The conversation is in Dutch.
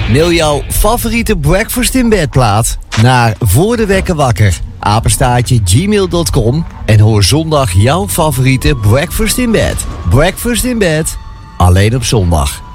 Mail jouw favoriete breakfast in bed plaat naar @voordeWekkerWakker @gmail.com en hoor zondag jouw favoriete breakfast in bed. Breakfast in bed, alleen op zondag.